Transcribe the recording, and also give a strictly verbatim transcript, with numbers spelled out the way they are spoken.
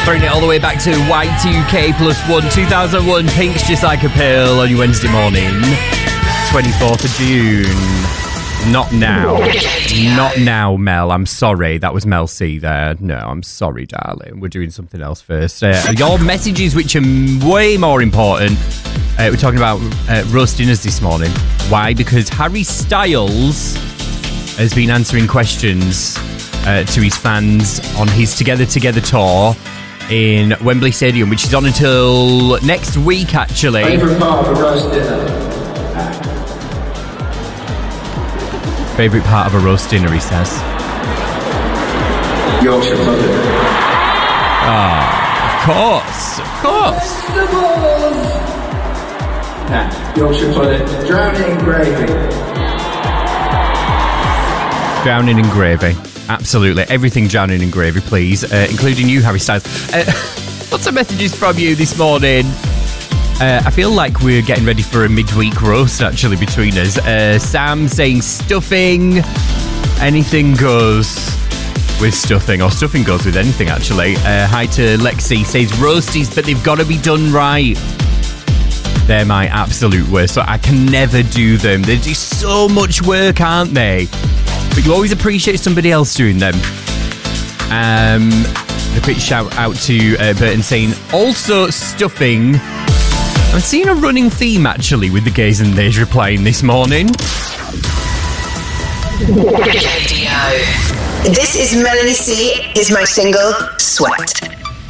Bring it all the way back to Y two K plus one, two thousand one, Pink's Just Like a Pill on your Wednesday morning, twenty-fourth of June. Not now. Not now, Mel. I'm sorry. That was Mel C there. No, I'm sorry, darling. We're doing something else first. Uh, your messages, which are way more important. Uh, we're talking about uh, roast dinners this morning. Why? Because Harry Styles has been answering questions uh, to his fans on his Together Together tour in Wembley Stadium, which is on until next week, actually. Favourite part of a roast dinner? Favourite part of a roast dinner, he says. Yorkshire pudding. Ah, of course, of course. Vegetables! Nah, Yorkshire pudding. Drowning in gravy. Drowning in gravy. Absolutely. Everything drowning in gravy, please. Uh, including you, Harry Styles. Uh, lots of messages from you this morning. Uh, I feel like we're getting ready for a midweek roast, actually, between us. Uh, Sam saying stuffing. Anything goes with stuffing, or stuffing goes with anything, actually. Uh, hi to Lexi. Says roasties, but they've got to be done right. They're my absolute worst. So I can never do them. They do so much work, aren't they? But you always appreciate somebody else doing them. Um, a quick shout out to uh, Burton saying, also stuffing. I'm seeing a running theme, actually, with the gays and theys replying this morning. Radio. This is Melanie C. Is my single, Sweat.